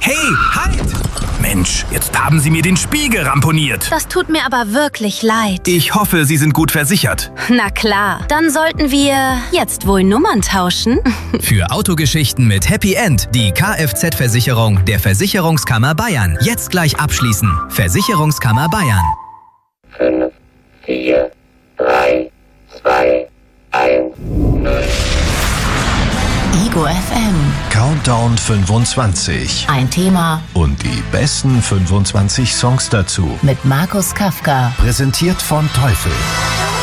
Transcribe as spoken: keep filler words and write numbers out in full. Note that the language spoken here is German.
Hey, halt! Mensch, jetzt haben Sie mir den Spiegel ramponiert. Das tut mir aber wirklich leid. Ich hoffe, Sie sind gut versichert. Na klar, dann sollten wir jetzt wohl Nummern tauschen. Für Autogeschichten mit Happy End die Kfz-Versicherung der Versicherungskammer Bayern. Jetzt gleich abschließen. Versicherungskammer Bayern. fünf, vier, drei, zwei, eins, null. Ego F M. Countdown fünfundzwanzig. Ein Thema Und die besten fünfundzwanzig Songs dazu. mit Markus Kafka. Präsentiert von Teufel.